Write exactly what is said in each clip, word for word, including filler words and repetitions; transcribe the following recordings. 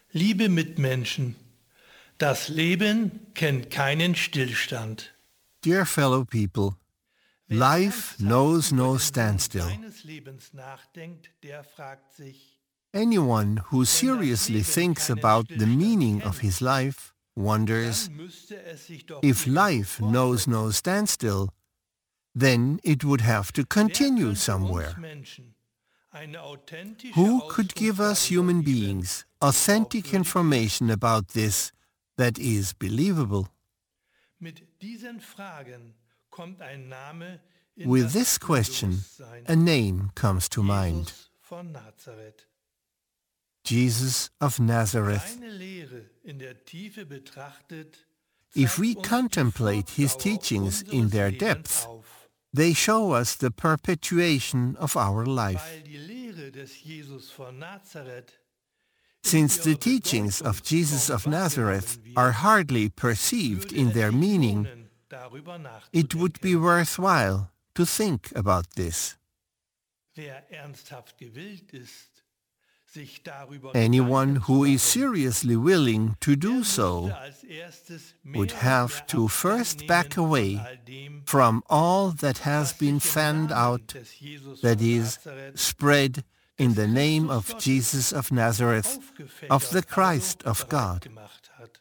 Liebe Mitmenschen, das Leben kennt keinen Stillstand. Dear fellow people, Wer life ernsthaft knows über no den Sinn standstill. seines Lebens nachdenkt, der fragt sich, Anyone who wenn das seriously Leben thinks keinen about the Stillstand meaning of kennt, his life wonders, dann müsste es sich doch if irgendwo life knows no fortsetzen. standstill, then it would have to Wer continue könnte uns somewhere. Menschen eine authentische Who could give us Ausdrucksweise human geben, beings die auch authentic würdig ist? information about this that is believable? Mit diesen Fragen kommt ein Name in With das this question, Bewusstsein. a name comes to mind: Jesus von Nazareth. Jesus of Nazareth. Seine Lehre in der Tiefe betrachtet, If we zeigt uns die contemplate his Fortdauer teachings in unseres their Lebens depth, auf, they show us the perpetuation of our life. weil die Lehre des Jesus von Nazareth in Since the ihrer teachings of Bedeutung Jesus kaum of Nazareth wahrgenommen are wird, hardly perceived würde in es their sich meaning, lohnen, darüber it would be nachzudenken. worthwhile to think about this. Wer ernsthaft gewillt ist, sich darüber Anyone Gedanken who zu is machen, seriously willing to der do müsste so als erstes mehr would und have mehr to Abstand first back nehmen away von all dem, from all that has was been sich im fanned Namen out, des Jesus that von is, Nazareth, spread in des the name Christus of Gottes, Jesus of Nazareth, of the aufgefächert, Christ also of God. bereit gemacht hat.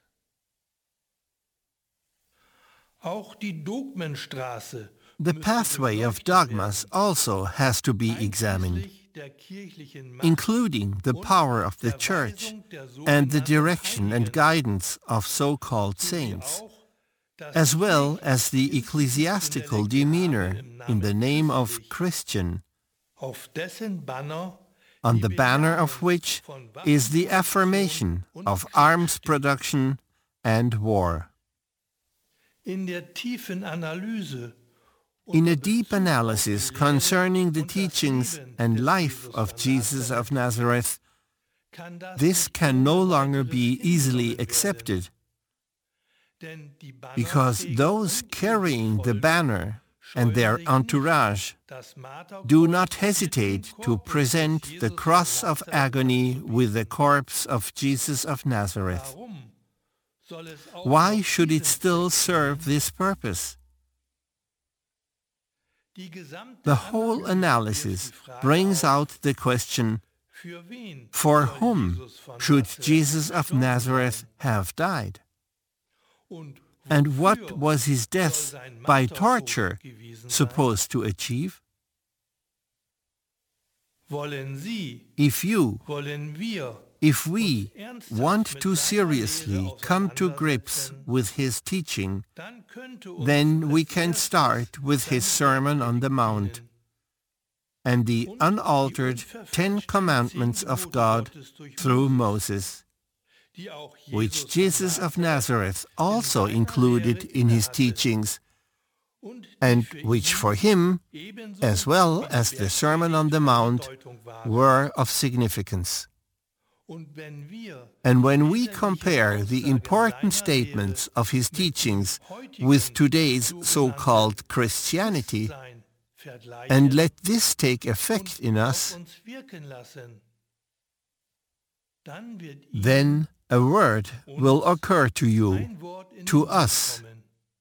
Auch die Dogmenstraße The müsste pathway of beleuchtet dogmas werden, also has to be examined, einschließlich der kirchlichen Macht including the und power of the der Church Weisung der and the sogenannten direction and Heiligen, guidance of so-called sowie saints, auch das as well as the kirchlich-institutionelle ecclesiastical Gehabe demeanor im in the Namen name of christlich, Christian, auf dessen Banner on die the banner of Bejahung which von is the Waffenproduktion affirmation und of Krieg arms steht. production and war. In der tiefen Analyse In a unter deep Bezug auf analysis die Lehre concerning the und das teachings Leben and des life Jesus of von Jesus of Nazareth Nazareth, kann das this nicht can no ohne longer weiteres be easily hingenommen werden. accepted, Denn die because Bannerträger those und ihr carrying the Gefolge banner and scheuen their sich entourage nicht, das Marterkreuz do not mit dem hesitate to Korpus des present the Jesus von cross of Nazareth agony with the anzubeten. corpse of Jesus of Nazareth. Warum soll es auch Why noch should it diesen still Zweck serve dienen? this purpose? Die gesamte The whole Analyse analysis wirft die Frage brings auf, out the question, für wen for soll whom Jesus von should Nazareth Jesus of gestorben Nazareth sein? have died? Und And what wofür was his soll death sein by Martertod torture gewesen sein? supposed to achieve? Wollen Sie, If you, wollen wir if we ernsthaft want mit to seiner seriously Lehre come to grips auseinandersetzen, with his teaching, dann könnte uns then we als can erstes start with his seine Sermon on the Bergpredigt Mount dienen and the und die unaltered Ten unverfälschten Commandments zehn of Gebote God Gottes durch through Moses, Moses, die auch which Jesus Jesus von of Nazareth Nazareth also in seiner included Lehre in his innehatte teachings, und die and für which ihn for him, ebenso as well wie die as the Sermon on the Bergpredigt von Mount, Bedeutung waren. were of significance. Und wenn wir And when we wesentliche compare the Aussagen important seiner statements Lehre of his mit dem teachings heutigen with today's sogenannten so-called Christianity, Christsein vergleichen and let this take und effect in auf us, uns wirken lassen, dann wird then Ihnen a word will uns occur to you, ein Wort in to den Sinn us. kommen.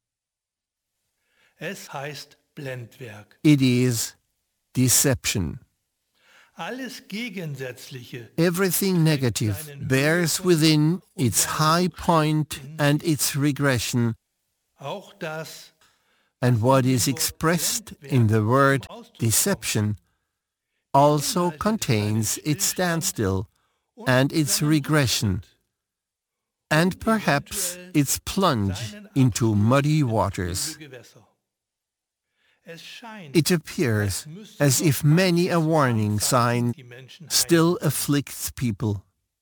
Es heißt Blendwerk. It is deception. Alles Gegensätzliche Everything negative bears within its high point and its regression, auch das, and what is expressed in the word deception also contains its standstill und and its seinen regression, Rücktritt and perhaps its plunge seinen into Absturz muddy ins waters. trübe Gewässer. Es scheint, It appears als müsste as noch if many a manches warning Warnzeichen sign die Menschen still heimsuchen. afflicts people.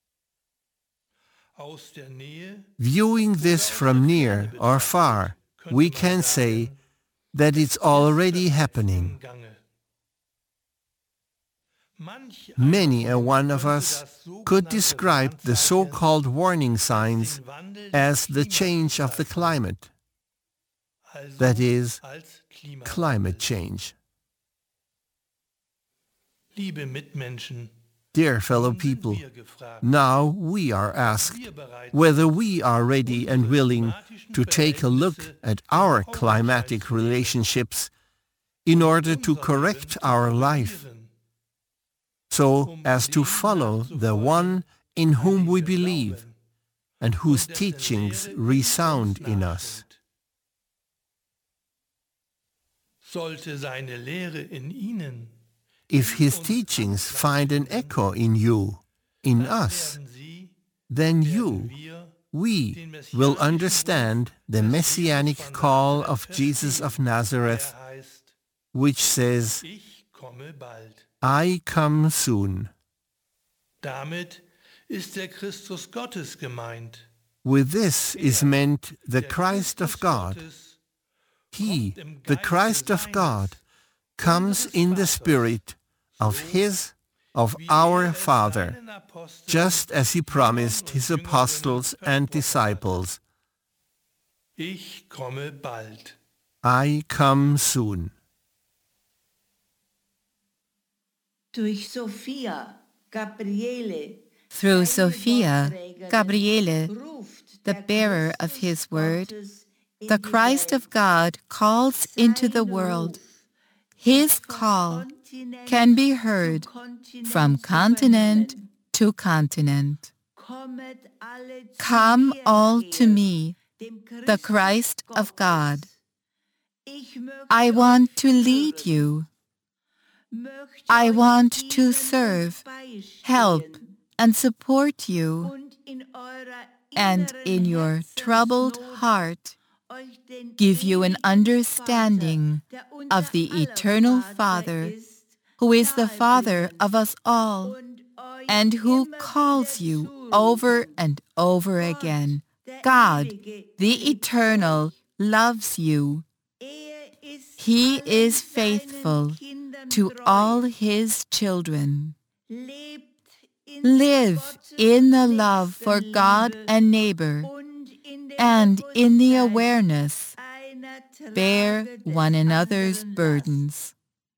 Aus der Nähe Viewing this from near or far, we can say that it's already happening. Many a one of us could describe the so-called warning signs as the change of the climate, that is, climate change. Liebe Mitmenschen, Dear fellow people, now we are asked whether we are ready and willing to take a look at our climatic relationships in order to correct our life, so as to follow the one in whom we believe and whose teachings resound in us. Sollte seine Lehre in ihnen, If his teachings find an echo in you, in us, then you, we, will understand the messianic call of Jesus of Nazareth, which says, ich komme bald. I come soon. Damit ist der Christus Gottes gemeint. With this is meant the Christ of God. He, the Christ of God, comes in the Spirit of His, of our Father, just as He promised His apostles and disciples. Ich komme bald. I come soon. Durch Sophia, Gabriele, Through Sophia, Gabriele, the bearer of his word, the Christ of God calls into the world. His call can be heard from continent to continent. Come all to me, the Christ of God. I want to lead you. I want to serve, help, and support you, and in your troubled heart, give you an understanding of the eternal Father, who is the Father of us all, and who calls you over and over again. God, the Eternal, loves you. He is faithful to all His children. Live in the love for God and neighbor, and in the awareness, bear one another's burdens.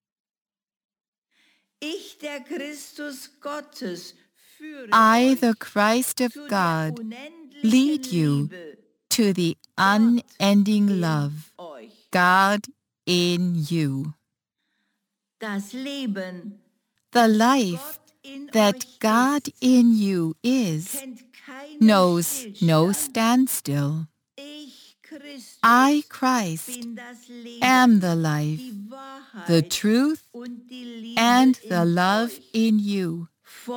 I, the Christ of God, lead you to the unending love, God in you. The life that God in you is knows no standstill. I, Christ, am the life, the truth, and the love in you.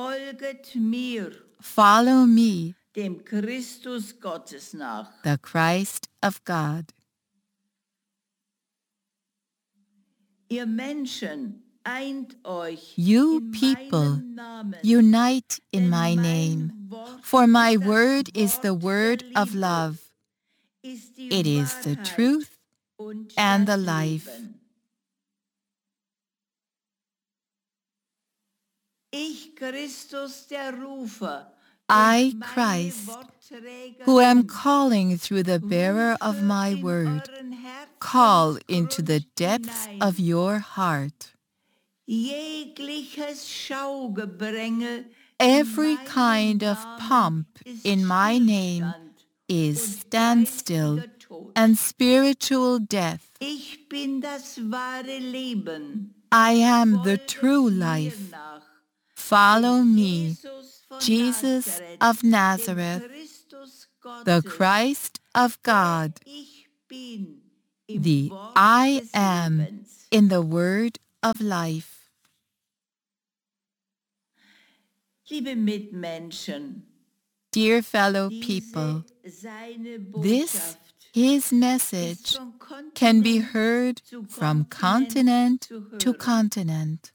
Follow me, dem Christus Gottes nach. the Christ of God. Ihr Menschen, eint euch You in people, meinem Namen, unite in denn my mein name, Wort for my ist das word is the Wort word der of Liebe, love. ist die It is the Wahrheit truth und and das the life. Leben. Ich, Christus, der Rufer, I, durch meine Christ, Wortträgerin, who am calling through the bearer of rufe my in word, euren Herzensgrund call into the depths hinein. of your heart. Jegliches Schaugebränge Every in meinem kind of Namen pomp ist in my name Stillstand is und standstill geistiger Tod. and spiritual death. Ich bin das wahre Leben. I am the Folget true mir life. nach. Follow Dem me, Jesus von Jesus Nazareth, of dem Nazareth, Christus the Gottes, Christ of God, der ich bin, im the Wort I des am Lebens. in the word of life. Liebe Mitmenschen, Dear fellow diese people, seine this, Botschaft his ist message, von can be Kontinent heard zu from Kontinent continent zu to hören. continent.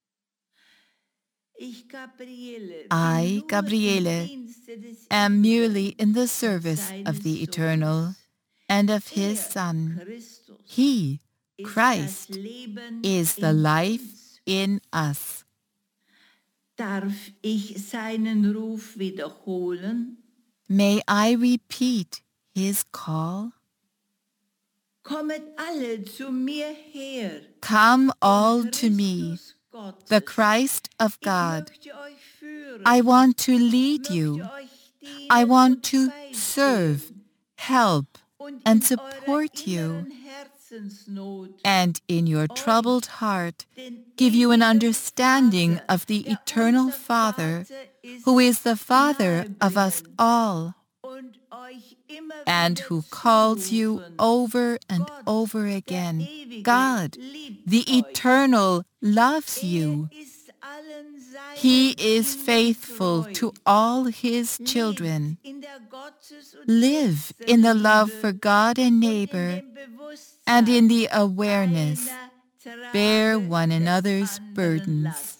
Ich, Gabriele, I, bin nur im Gabriele, Dienste des am merely Ewigen in the und service seines of the Sohnes. Eternal and of His Er, Son. Christus, He, ist Christ, das Leben is the in life uns. in us. Darf ich seinen Ruf wiederholen? May I repeat His call? Kommet alle zu mir her, Come all den to me, Christus Gottes. the Christ of Ich God. möchte euch I want to lead you. I want to serve, help, and support you, and in your troubled heart give you an understanding of the eternal Father, who is the Father of us all, and who calls you over and over again. God, the Eternal, loves you. He is faithful to all His children. Live in the love for God and neighbor, and in the awareness, bear one another's burdens.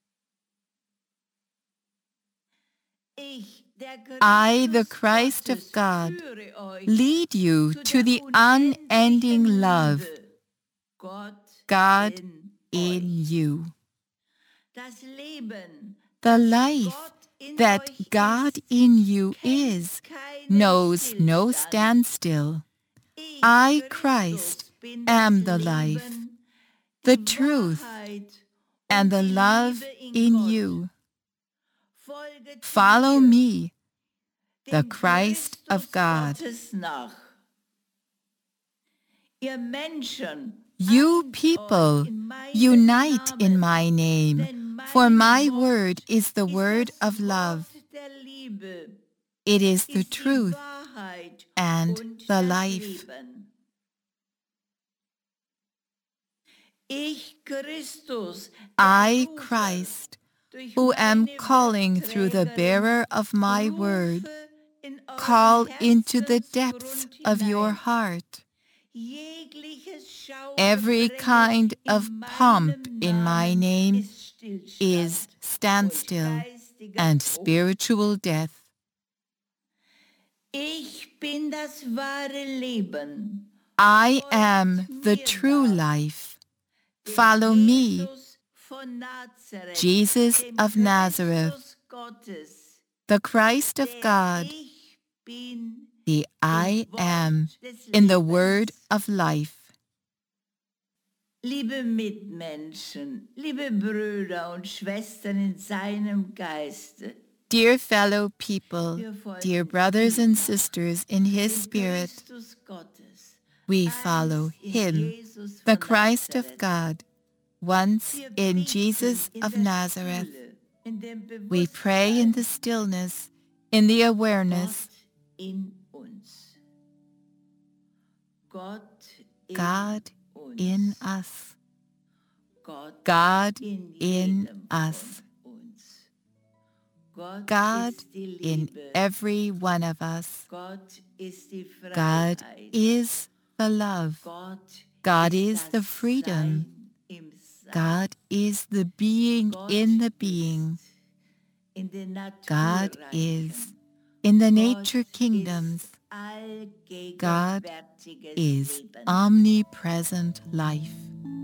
I, the Christ of God, lead you to the unending love, God in you. The life that God in you is knows no standstill. I, Christ, am the life, the truth, and the love in you. Follow me, the Christ of God. You people, unite in my name, for my word is the word of love. It is the truth and the life. I, Christ, who am calling through the bearer of my word, call into the depths of your heart. Every kind of pomp in my name is standstill and spiritual death. I am the true life. Follow me, Jesus of Nazareth, the Christ of God, the I Am in the word of life. Liebe Mitmenschen, liebe Brüder und Schwestern in seinem Geiste. Dear fellow people, dear brothers and sisters in His Spirit, we follow Him, the Christ of God, once in Jesus of Nazareth. We pray in the stillness, in the awareness, God in us, God in us, God in every one of us. God is the love. God is the freedom. God is the being in the being. God is in the nature kingdoms. God is omnipresent life.